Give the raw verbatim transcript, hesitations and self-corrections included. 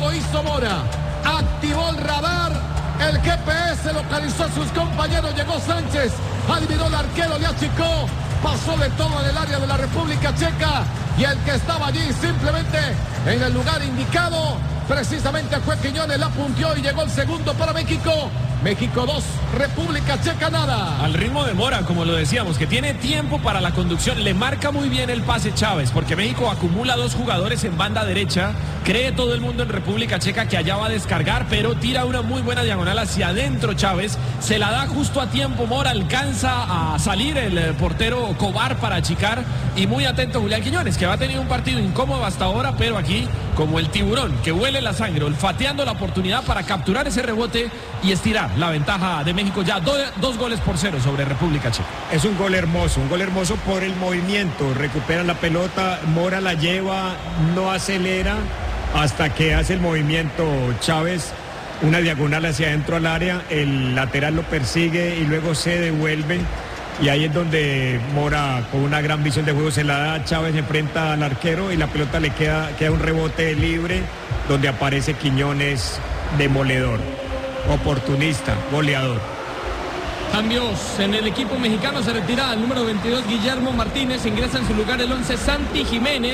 Lo hizo Mora. Activó el radar. El G P S localizó a sus compañeros. Llegó Sánchez. Adivinó el arquero. Le achicó. Pasó de todo en el área de la República Checa. Y el que estaba allí simplemente en el lugar indicado, precisamente fue Quiñones, la punteó y llegó el segundo para México. México dos, República Checa nada. Al ritmo de Mora, como lo decíamos, que tiene tiempo para la conducción. Le marca muy bien el pase Chávez, porque México acumula dos jugadores en banda derecha. Cree todo el mundo en República Checa que allá va a descargar, pero tira una muy buena diagonal hacia adentro Chávez. Se la da justo a tiempo Mora, alcanza a salir el portero Cobar para achicar. Y muy atento Julián Quiñones, que ha tenido un partido incómodo hasta ahora, pero aquí, como el tiburón que huele la sangre, olfateando la oportunidad para capturar ese rebote y estirar la ventaja de México, ya do, dos goles por cero sobre República Checa. Es un gol hermoso, un gol hermoso por el movimiento. Recuperan la pelota, Mora la lleva, no acelera hasta que hace el movimiento Chávez, una diagonal hacia adentro al área, el lateral lo persigue y luego se devuelve. Y ahí es donde Mora, con una gran visión de juego, se la da a Chávez, enfrenta al arquero y la pelota le queda, queda un rebote libre, donde aparece Quiñones, demoledor, oportunista, goleador. Cambios en el equipo mexicano, se retira el número veintidós Guillermo Martínez, ingresa en su lugar el once Santi Jiménez.